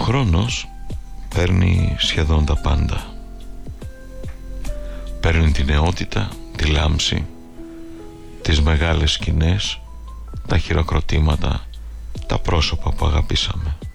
χρόνος παίρνει σχεδόν τα πάντα. Παίρνει τη νεότητα, τη λάμψη, τις μεγάλες σκηνές, τα χειροκροτήματα, τα πρόσωπα που αγαπήσαμε.